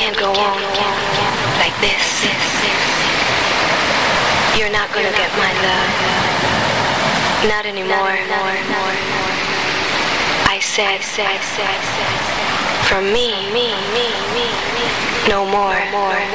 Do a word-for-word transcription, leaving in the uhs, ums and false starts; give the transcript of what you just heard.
can't go on like this. You're not gonna get my love. Not anymore. I said, from me, no more.